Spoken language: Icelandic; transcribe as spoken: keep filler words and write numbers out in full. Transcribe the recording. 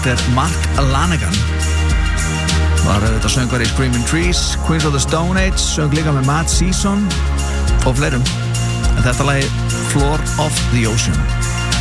Þetta er Mark Lanegan. Var þetta söngvar í Screaming Trees, Queens of the Stone Age, söng líka með Matt Season og fleirum. En þetta lagi Floor of the Ocean.